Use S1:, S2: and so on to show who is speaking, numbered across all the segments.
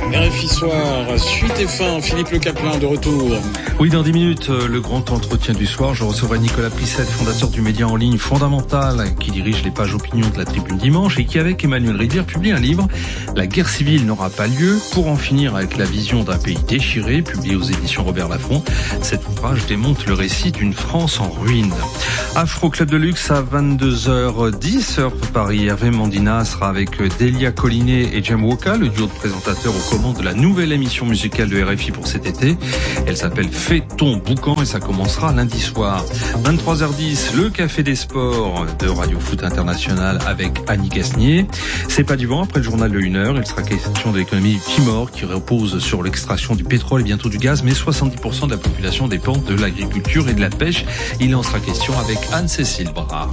S1: RFI Soir, suite et fin, Philippe Le Caplin de retour.
S2: Oui, dans 10 minutes, le grand entretien du soir, je recevrai Nicolas Plissette, fondateur du média en ligne Fondamental, qui dirige les pages opinion de la Tribune Dimanche et qui, avec Emmanuel Rivière, publie un livre, La guerre civile n'aura pas lieu, pour en finir avec la vision d'un pays déchiré, publié aux éditions Robert Laffont. Cet ouvrage démonte le récit d'une France en ruine. Afro Club de Luxe à 22h10, heure de Paris. Hervé Mandina sera avec Delia Collinet et Jem Woka, le duo de présentateurs aux commandes de la nouvelle émission musicale de RFI pour cet été. Elle s'appelle Fais ton boucan et ça commencera lundi soir. 23h10, le Café des Sports de Radio Foot International avec Annie Gasnier. C'est pas du vent, après le journal de 1h, il sera question de l'économie du Timor qui repose sur l'extraction du pétrole et bientôt du gaz, mais 70% de la population dépend de l'agriculture et de la pêche. Il en sera question avec Anne-Cécile Brard.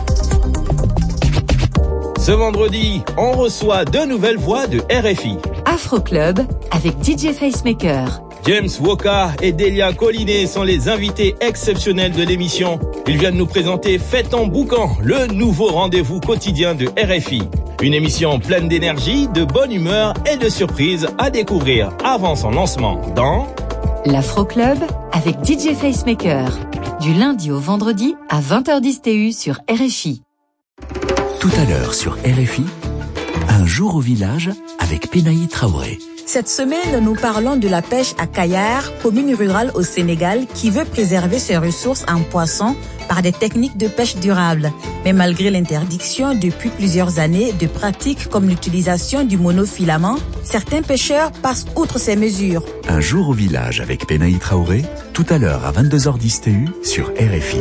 S3: Ce vendredi, on reçoit deux nouvelles voix de RFI.
S4: Afro Club avec DJ Facemaker.
S3: James Woka et Delia Collinet sont les invités exceptionnels de l'émission. Ils viennent nous présenter Fais ton boucan, le nouveau rendez-vous quotidien de RFI. Une émission pleine d'énergie, de bonne humeur et de surprises à découvrir avant son lancement dans
S4: l'Afro Club avec DJ Facemaker. Du lundi au vendredi à 20h10 TU sur RFI.
S5: Tout à l'heure sur RFI, un jour au village avec Penaï Traoré.
S6: Cette semaine, nous parlons de la pêche à Kayar, commune rurale au Sénégal, qui veut préserver ses ressources en poissons par des techniques de pêche durables. Mais malgré l'interdiction depuis plusieurs années de pratiques comme l'utilisation du monofilament, certains pêcheurs passent outre ces mesures.
S5: Un jour au village avec Penaï Traoré, tout à l'heure à 22h10 TU sur RFI.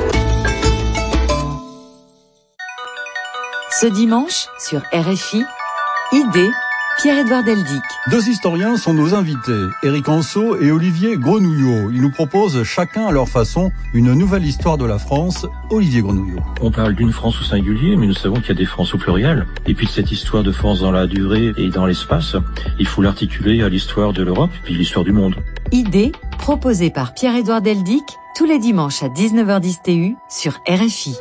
S4: Ce dimanche, sur RFI, Idée, Pierre-Edouard Deldic.
S7: Deux historiens sont nos invités, Éric Anceau et Olivier Grenouillot. Ils nous proposent chacun à leur façon une nouvelle histoire de la France. Olivier Grenouillot.
S8: On parle d'une France au singulier, mais nous savons qu'il y a des France au pluriel. Et puis cette histoire de France dans la durée et dans l'espace, il faut l'articuler à l'histoire de l'Europe puis l'histoire du monde.
S4: Idée, proposée par Pierre-Edouard Deldic, tous les dimanches à 19h10 TU sur RFI.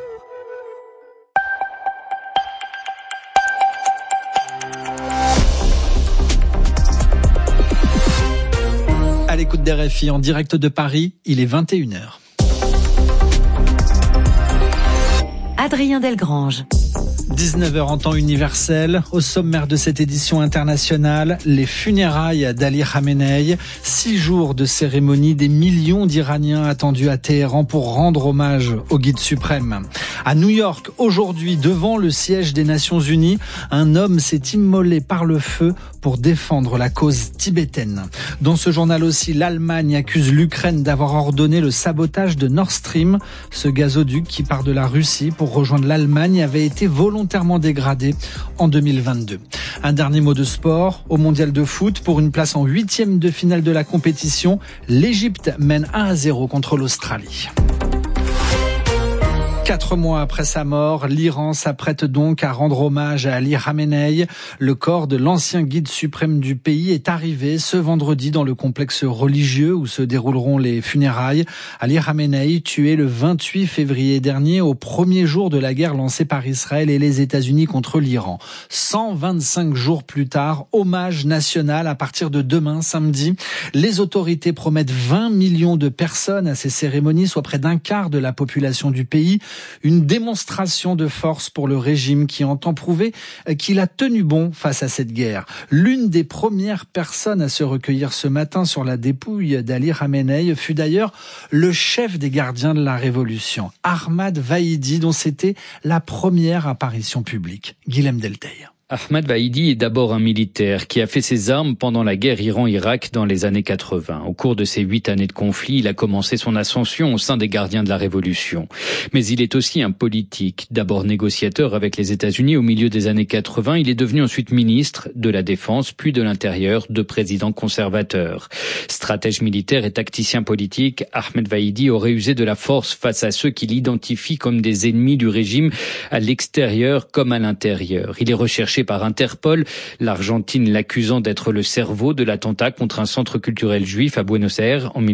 S9: À l'écoute d'RFI en direct de Paris, il est 21h.
S4: Adrien Delgrange.
S9: 19h en temps universel, au sommaire de cette édition internationale, les funérailles d'Ali Khamenei, 6 jours de cérémonie, des millions d'Iraniens attendus à Téhéran pour rendre hommage au guide suprême. À New York, aujourd'hui, devant le siège des Nations Unies, un homme s'est immolé par le feu pour défendre la cause tibétaine. Dans ce journal aussi, l'Allemagne accuse l'Ukraine d'avoir ordonné le sabotage de Nord Stream. Ce gazoduc qui part de la Russie pour rejoindre l'Allemagne avait été volontairement dégradé en 2022. Un dernier mot de sport. Au mondial de foot, pour une place en 8e de finale de la compétition, l'Égypte mène 1-0 contre l'Australie. 4 mois après sa mort, l'Iran s'apprête donc à rendre hommage à Ali Khamenei. Le corps de l'ancien guide suprême du pays est arrivé ce vendredi dans le complexe religieux où se dérouleront les funérailles. Ali Khamenei, tué le 28 février dernier, au premier jour de la guerre lancée par Israël et les États-Unis contre l'Iran. 125 jours plus tard, hommage national à partir de demain, samedi. Les autorités promettent 20 millions de personnes à ces cérémonies, soit près d'un quart de la population du pays. Une démonstration de force pour le régime qui entend prouver qu'il a tenu bon face à cette guerre. L'une des premières personnes à se recueillir ce matin sur la dépouille d'Ali Khamenei fut d'ailleurs le chef des gardiens de la Révolution, Ahmad Vahidi, dont c'était la première apparition publique. Guilhem Delteil.
S10: Ahmad Vahidi est d'abord un militaire qui a fait ses armes pendant la guerre Iran-Irak dans les années 80. Au cours de ces 8 années de conflit, il a commencé son ascension au sein des gardiens de la Révolution. Mais il est aussi un politique. D'abord négociateur avec les États-Unis au milieu des années 80, il est devenu ensuite ministre de la Défense, puis de l'Intérieur, de président conservateur. Stratège militaire et tacticien politique, Ahmed Vahidi aurait usé de la force face à ceux qui l'identifient comme des ennemis du régime à l'extérieur comme à l'intérieur. Il est recherché recherché par Interpol, l'Argentine l'accusant d'être le cerveau de l'attentat contre un centre culturel juif à Buenos Aires en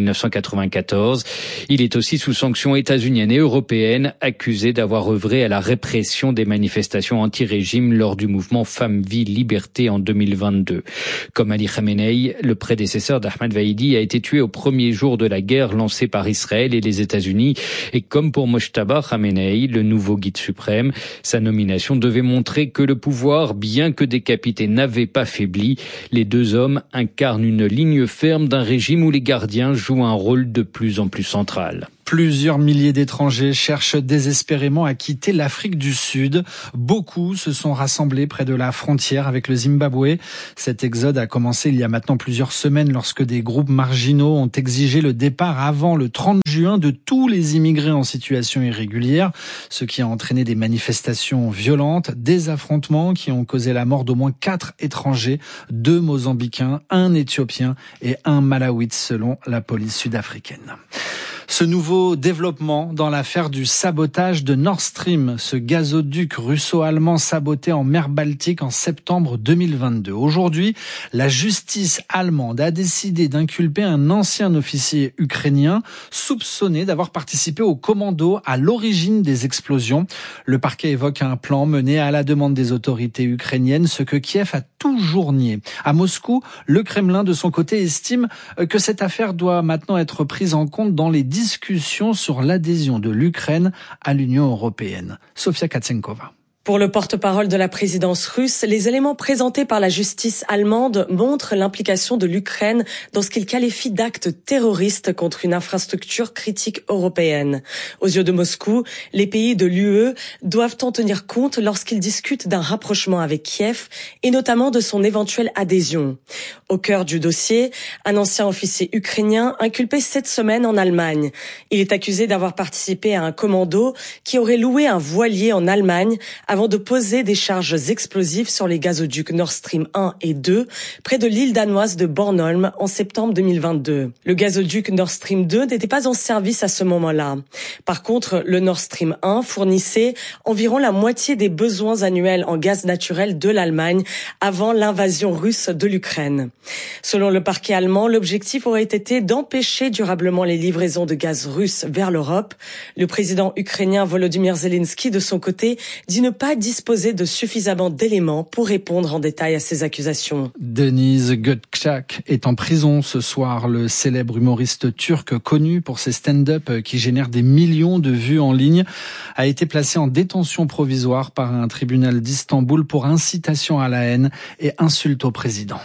S10: 1994. Il est aussi sous sanctions états-uniennes et européennes, accusé d'avoir œuvré à la répression des manifestations anti-régime lors du mouvement Femmes, Vie, Liberté en 2022. Comme Ali Khamenei, le prédécesseur d'Ahmad Vahidi a été tué au premier jour de la guerre lancée par Israël et les États-Unis. Et comme pour Mojtaba Khamenei, le nouveau guide suprême, sa nomination devait montrer que le pouvoir, bien que décapité, n'avait pas faibli. Les deux hommes incarnent une ligne ferme d'un régime où les gardiens jouent un rôle de plus en plus central.
S9: Plusieurs milliers d'étrangers cherchent désespérément à quitter l'Afrique du Sud. Beaucoup se sont rassemblés près de la frontière avec le Zimbabwe. Cet exode a commencé il y a maintenant plusieurs semaines lorsque des groupes marginaux ont exigé le départ avant le 30 juin de tous les immigrés en situation irrégulière, ce qui a entraîné des manifestations violentes, des affrontements qui ont causé la mort d'au moins 4 étrangers, 2 Mozambicains, 1 Éthiopien et 1 Malawite selon la police sud-africaine. Ce nouveau développement dans l'affaire du sabotage de Nord Stream, ce gazoduc russo-allemand saboté en mer Baltique en septembre 2022. Aujourd'hui, la justice allemande a décidé d'inculper un ancien officier ukrainien soupçonné d'avoir participé au commando à l'origine des explosions. Le parquet évoque un plan mené à la demande des autorités ukrainiennes, ce que Kiev a toujours nié. À Moscou, le Kremlin, de son côté, estime que cette affaire doit maintenant être prise en compte dans les discussions sur l'adhésion de l'Ukraine à l'Union européenne. Sofia Katsenkova.
S11: Pour le porte-parole de la présidence russe, les éléments présentés par la justice allemande montrent l'implication de l'Ukraine dans ce qu'il qualifie d'acte terroriste contre une infrastructure critique européenne. Aux yeux de Moscou, les pays de l'UE doivent en tenir compte lorsqu'ils discutent d'un rapprochement avec Kiev et notamment de son éventuelle adhésion. Au cœur du dossier, un ancien officier ukrainien inculpé cette semaine en Allemagne. Il est accusé d'avoir participé à un commando qui aurait loué un voilier en Allemagne avant de poser des charges explosives sur les gazoducs Nord Stream 1 et 2 près de l'île danoise de Bornholm en septembre 2022. Le gazoduc Nord Stream 2 n'était pas en service à ce moment-là. Par contre, le Nord Stream 1 fournissait environ la moitié des besoins annuels en gaz naturel de l'Allemagne avant l'invasion russe de l'Ukraine. Selon le parquet allemand, l'objectif aurait été d'empêcher durablement les livraisons de gaz russe vers l'Europe. Le président ukrainien Volodymyr Zelensky, de son côté, dit ne pas disposer de suffisamment d'éléments pour répondre en détail à ces accusations.
S9: Deniz Gökçek est en prison ce soir. Le célèbre humoriste turc connu pour ses stand-up qui génèrent des millions de vues en ligne a été placé en détention provisoire par un tribunal d'Istanbul pour incitation à la haine et insulte au président.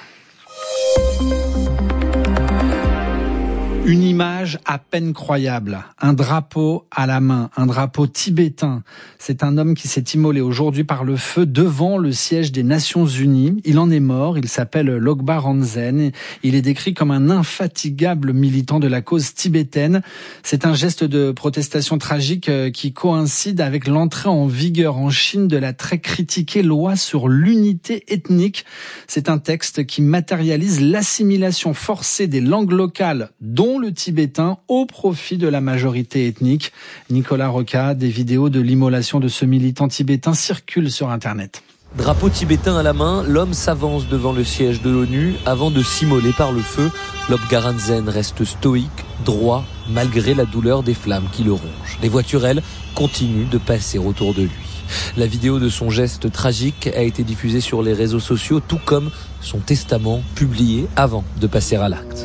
S9: Une image à peine croyable, un drapeau à la main, un drapeau tibétain. C'est un homme qui s'est immolé aujourd'hui par le feu devant le siège des Nations Unies. Il en est mort, il s'appelle Logba Ranzen. Il est décrit comme un infatigable militant de la cause tibétaine. C'est un geste de protestation tragique qui coïncide avec l'entrée en vigueur en Chine de la très critiquée loi sur l'unité ethnique. C'est un texte qui matérialise l'assimilation forcée des langues locales, dont le tibétain, au profit de la majorité ethnique. Nicolas Roca, des vidéos de l'immolation de ce militant tibétain circulent sur Internet.
S12: Drapeau tibétain à la main, l'homme s'avance devant le siège de l'ONU avant de s'immoler par le feu. Lobga Ranzen reste stoïque, droit, malgré la douleur des flammes qui le rongent. Les voitures, elles, continuent de passer autour de lui. La vidéo de son geste tragique a été diffusée sur les réseaux sociaux, tout comme son testament publié avant de passer à l'acte.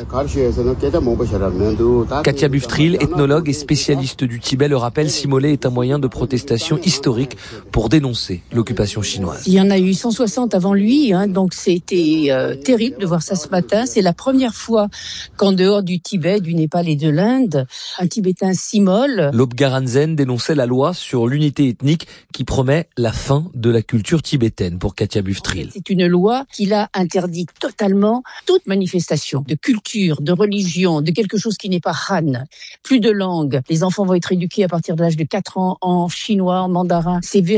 S12: Katia Buftril, ethnologue et spécialiste du Tibet, le rappelle, s'immoler est un moyen de protestation historique pour dénoncer l'occupation chinoise.
S13: Il y en a eu 160 avant lui, donc c'était terrible de voir ça ce matin. C'est la première fois qu'en dehors du Tibet, du Népal et de l'Inde, un Tibétain s'immole.
S12: Lobga Ranzen dénonçait la loi sur l'unité ethnique qui promet la fin de la culture tibétaine pour Katia Buftril.
S13: C'est une loi qui l'a interdit totalement toute manifestation de culture, de religion, de quelque chose qui n'est pas Han. Plus de langue. Les enfants vont être éduqués à partir de l'âge de 4 ans en chinois, en mandarin. C'est